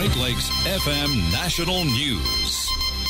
Great Lakes FM National News.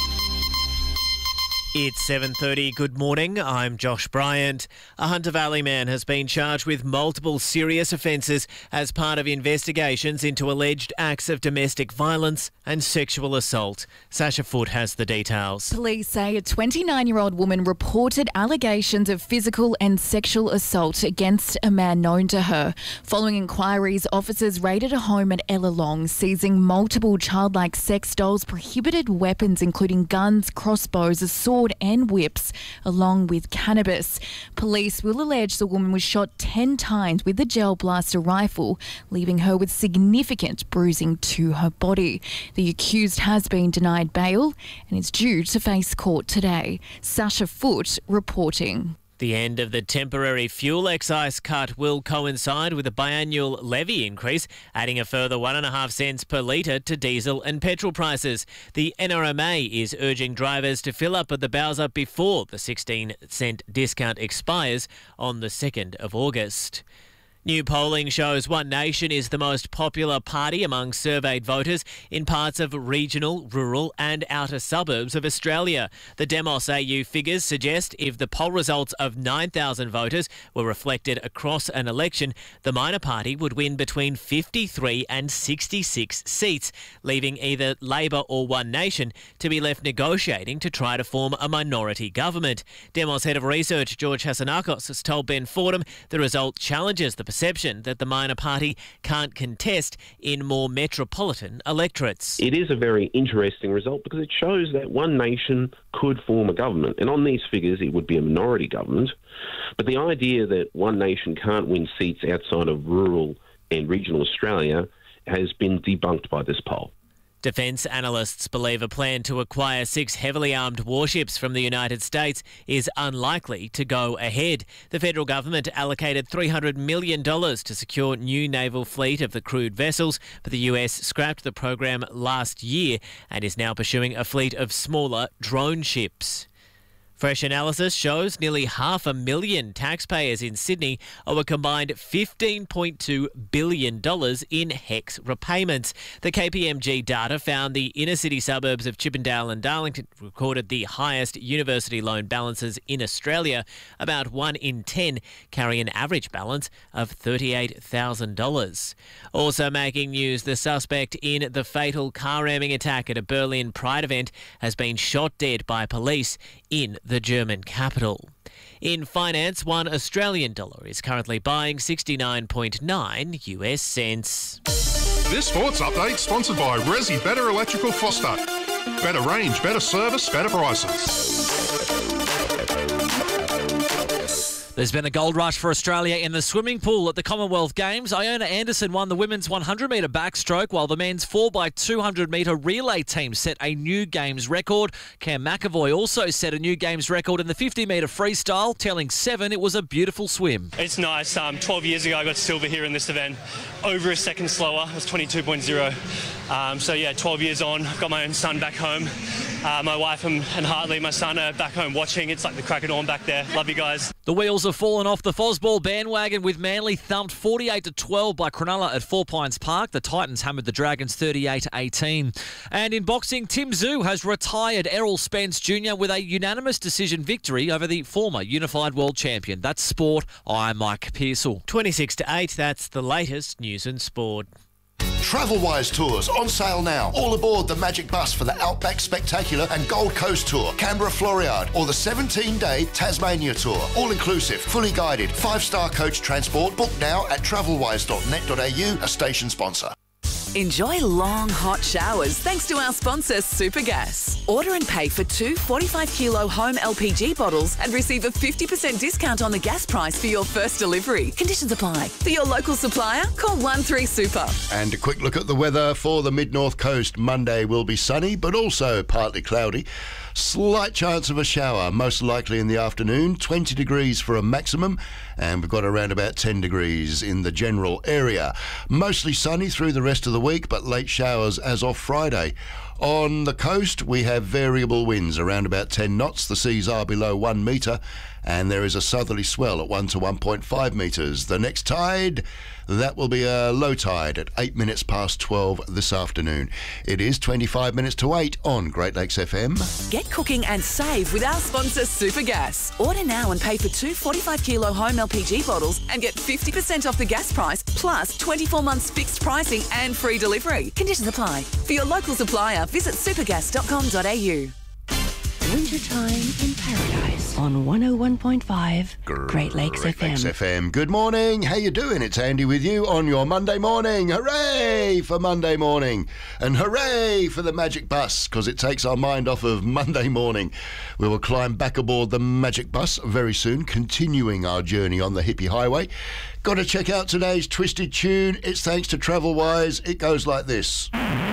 It's 7:30. Good morning. I'm Josh Bryant. A Hunter Valley man has been charged with multiple serious offences as part of investigations into alleged acts of domestic violence and sexual assault. Sasha Foote has the details. Police say a 29-year-old woman reported allegations of physical and sexual assault against a man known to her. Following inquiries, officers raided a home at Ellalong, seizing multiple childlike sex dolls, prohibited weapons including guns, crossbows, a sword and whips, along with cannabis. Police will allege the woman was shot 10 times with a gel blaster rifle, leaving her with significant bruising to her body. The accused has been denied bail and is due to face court today. Sasha Foote reporting. The end of the temporary fuel excise cut will coincide with a biannual levy increase, adding a further 1.5 cents per litre to diesel and petrol prices. The NRMA is urging drivers to fill up at the Bowser before the 16-cent discount expires on the 2nd of August. New polling shows One Nation is the most popular party among surveyed voters in parts of regional, rural and outer suburbs of Australia. The Demos AU figures suggest if the poll results of 9,000 voters were reflected across an election, the minor party would win between 53 and 66 seats, leaving either Labor or One Nation to be left negotiating to try to form a minority government. Demos Head of Research George Hasanakos has told Ben Fordham the result challenges the perception that the minor party can't contest in more metropolitan electorates. It is a very interesting result because it shows that One Nation could form a government, and on these figures it would be a minority government. But the idea that One Nation can't win seats outside of rural and regional Australia has been debunked by this poll. Defence analysts believe a plan to acquire 6 heavily armed warships from the United States is unlikely to go ahead. The federal government allocated $300 million to secure new naval fleet of the crewed vessels, but the US scrapped the program last year and is now pursuing a fleet of smaller drone ships. Fresh analysis shows nearly 500,000 taxpayers in Sydney owe a combined $15.2 billion in HECS repayments. The KPMG data found the inner city suburbs of Chippendale and Darlington recorded the highest university loan balances in Australia. About 1 in 10 carry an average balance of $38,000. Also making news, the suspect in the fatal car ramming attack at a Berlin Pride event has been shot dead by police in the German capital. In finance, $1 Australian is currently buying 69.9 US cents. This sports update sponsored by Resi Better Electrical Foster. Better range, better service, better prices. There's been a gold rush for Australia in the swimming pool at the Commonwealth Games. Iona Anderson won the women's 100-metre backstroke, while the men's 4x200-metre relay team set a new Games record. Cam McAvoy also set a new Games record in the 50-metre freestyle, telling Seven it was a beautiful swim. It's nice. 12 years ago I got silver here in this event. Over a second slower. It was 22.0. 12 years on. I've got my own son back home. My wife and Hartley, my son, are back home watching. It's like the crack of dawn back there. Love you guys. The wheels have fallen off the Fosball bandwagon with Manly thumped 48-12 by Cronulla at Four Pines Park. The Titans hammered the Dragons 38-18. And in boxing, Tim Tszyu has retired Errol Spence Jr. with a unanimous decision victory over the former unified world champion. That's sport. I'm Mike Pearsall. 26-8, that's the latest news and sport. Travelwise Tours on sale now. All aboard the Magic Bus for the Outback Spectacular and Gold Coast Tour, Canberra Floriade, or the 17-day Tasmania Tour. All inclusive, fully guided, 5-star coach transport. Book now at travelwise.net.au, a station sponsor. Enjoy long, hot showers thanks to our sponsor, Supergas. Order and pay for 2 45-kilo home LPG bottles and receive a 50% discount on the gas price for your first delivery. Conditions apply. For your local supplier, call 13Super. And a quick look at the weather for the mid-north coast. Monday will be sunny, but also partly cloudy. Slight chance of a shower, most likely in the afternoon. 20 degrees for a maximum, and we've got around about 10 degrees in the general area. Mostly sunny through the rest of the week, but late showers as of Friday. On the coast, we have variable winds around about 10 knots. The seas are below 1 metre, and there is a southerly swell at 1 to 1.5 metres. The next tide, that will be a low tide at 8 minutes past 12 this afternoon. It is 25 minutes to 8 on Great Lakes FM. Get cooking and save with our sponsor Supergas. Order now and pay for 2 45-kilo home LPG bottles and get 50% off the gas price, plus 24 months fixed pricing and free delivery. Conditions apply. For your local supplier, visit supergas.com.au. Wintertime in Paradise on 101.5 Great Lakes FM. Good morning. How you doing? It's Andy with you on your Monday morning. Hooray for Monday morning. And hooray for the Magic Bus, because it takes our mind off of Monday morning. We will climb back aboard the Magic Bus very soon, continuing our journey on the hippie highway. Got to check out today's twisted tune. It's thanks to Travelwise. It goes like this.